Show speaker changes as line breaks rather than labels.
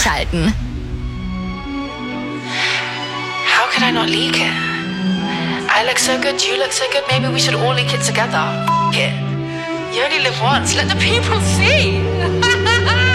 einschalten.
How could I not leak it? I look so good, you look so good, maybe we should all leak it together. F it. You only live once, let the people see.